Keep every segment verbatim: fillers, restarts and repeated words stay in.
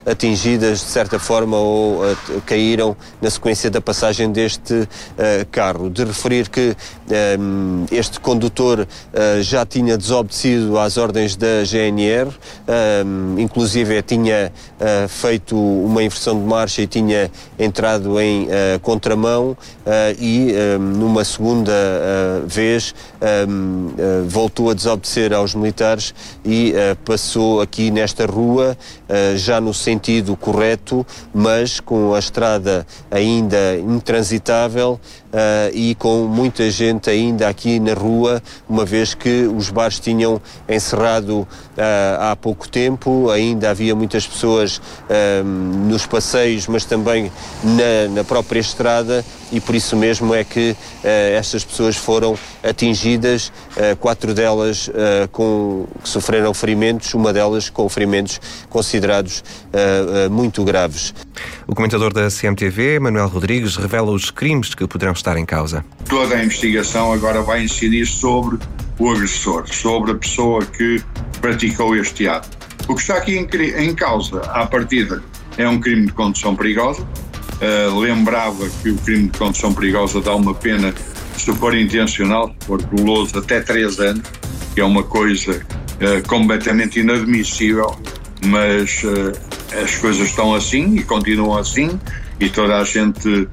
atingidas de certa forma ou uh, caíram na sequência da passagem deste uh, carro. De referir que um, este condutor uh, já tinha desobedecido às ordens da G N R, um, inclusive tinha uh, feito uma inversão de marcha e tinha entrado em uh, contramão uh, e um, numa segunda uh, vez um, uh, voltou a desobedecer aos militares e uh, passou aqui nesta rua, uh, já no centro sentido correto, mas com a estrada ainda intransitável uh, e com muita gente ainda aqui na rua, uma vez que os bares tinham encerrado uh, há pouco tempo, ainda havia muitas pessoas uh, nos passeios, mas também na, na própria estrada, e por isso mesmo é que uh, estas pessoas foram atingidas, uh, quatro delas uh, com, que sofreram ferimentos, uma delas com ferimentos considerados uh, uh, muito graves. O comentador da C M T V, Manuel Rodrigues, revela os crimes que poderão estar em causa. Toda a investigação agora vai incidir sobre o agressor, sobre a pessoa que praticou este ato. O que está aqui em, em causa, à partida, é um crime de condução perigosa. Uh, lembrava que o crime de condução perigosa dá uma pena, se for intencional, se for doloso, até três anos, que é uma coisa uh, completamente inadmissível, mas uh, as coisas estão assim e continuam assim, e toda a gente uh,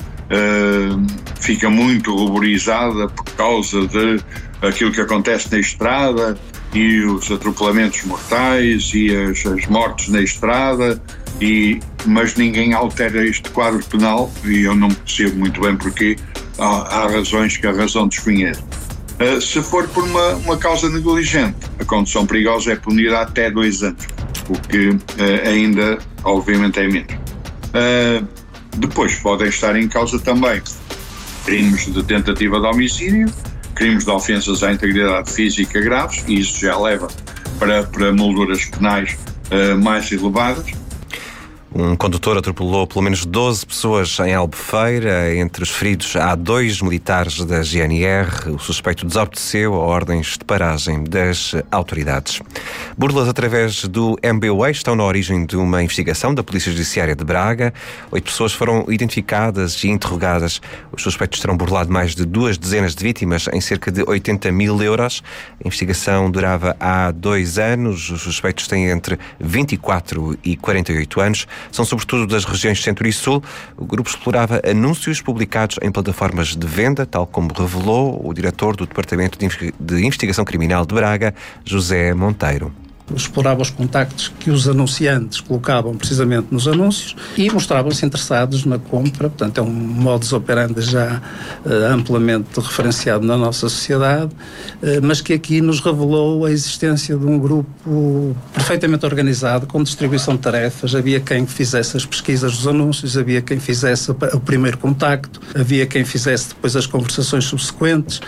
fica muito ruborizada por causa de aquilo que acontece na estrada e os atropelamentos mortais e as, as mortes na estrada, e, mas ninguém altera este quadro penal e eu não percebo muito bem porque há, há razões que a razão desconhece. Uh, se for por uma, uma causa negligente, a condução perigosa é punida até dois anos, o que uh, ainda obviamente é menos. Uh, depois podem estar em causa também crimes de tentativa de homicídio, crimes de ofensas à integridade física graves, e isso já leva para, para molduras penais uh, mais elevadas. Um condutor atropelou pelo menos doze pessoas em Albufeira. Entre os feridos há dois militares da G N R. O suspeito desobedeceu a ordens de paragem das autoridades. Burlas através do M B W A estão na origem de uma investigação da Polícia Judiciária de Braga. Oito pessoas foram identificadas e interrogadas. Os suspeitos terão burlado mais de duas dezenas de vítimas em cerca de oitenta mil euros. A investigação durava há dois anos. Os suspeitos têm entre vinte e quatro e quarenta e oito anos. São sobretudo das regiões centro e sul. O grupo explorava anúncios publicados em plataformas de venda, tal como revelou o diretor do Departamento de Investigação Criminal de Braga, José Monteiro. Explorava os contactos que os anunciantes colocavam precisamente nos anúncios e mostravam-se interessados na compra. Portanto, é um modus operandi já uh, amplamente referenciado na nossa sociedade, uh, mas que aqui nos revelou a existência de um grupo perfeitamente organizado, com distribuição de tarefas. Havia quem fizesse as pesquisas dos anúncios, havia quem fizesse o primeiro contacto, havia quem fizesse depois as conversações subsequentes.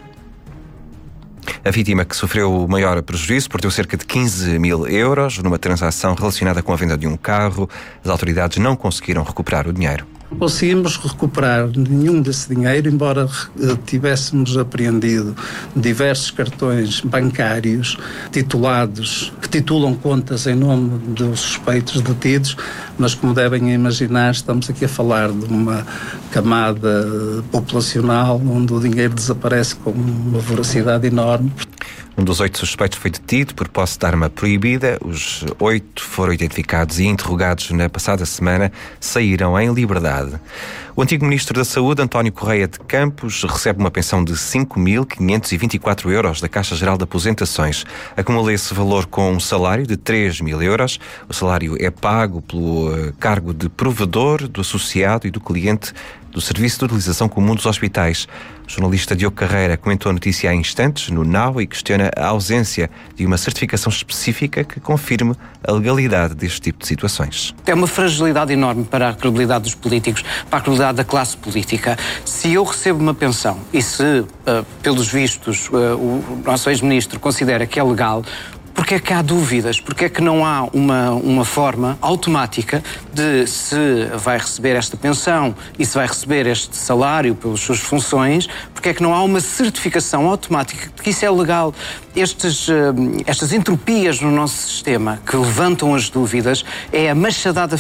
A vítima, que sofreu o maior prejuízo, perdeu cerca de quinze mil euros numa transação relacionada com a venda de um carro. As autoridades não conseguiram recuperar o dinheiro. Conseguimos recuperar nenhum desse dinheiro, embora tivéssemos apreendido diversos cartões bancários titulados, que titulam contas em nome dos suspeitos detidos, mas como devem imaginar, estamos aqui a falar de uma camada populacional onde o dinheiro desaparece com uma voracidade enorme. Um dos oito suspeitos foi detido por posse de arma proibida. Os oito foram identificados e interrogados na passada semana. Saíram em liberdade. O antigo Ministro da Saúde, António Correia de Campos, recebe uma pensão de cinco mil quinhentos e vinte e quatro euros da Caixa Geral de Aposentações. Acumula esse valor com um salário de três mil euros. O salário é pago pelo cargo de provedor, do associado e do cliente do Serviço de Utilização Comum dos Hospitais. O jornalista Diogo Carreira comentou a notícia há instantes no Now e questiona a ausência de uma certificação específica que confirme a legalidade deste tipo de situações. É uma fragilidade enorme para a credibilidade dos políticos, para a credibilidade da classe política. Se eu recebo uma pensão e se, uh, pelos vistos, uh, o nosso ex-ministro considera que é legal, porque é que há dúvidas? Porque é que não há uma, uma forma automática de, se vai receber esta pensão e se vai receber este salário pelas suas funções, porque é que não há uma certificação automática de que isso é legal? Estes, uh, estas entropias no nosso sistema que levantam as dúvidas é a machadada